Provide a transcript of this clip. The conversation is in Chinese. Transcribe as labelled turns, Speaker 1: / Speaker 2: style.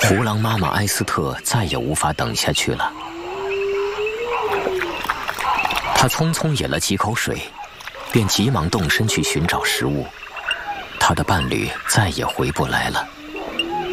Speaker 1: 胡狼妈妈埃斯特再也无法等下去了，她匆匆饮了几口水，便急忙动身去寻找食物。她的伴侣再也回不来了。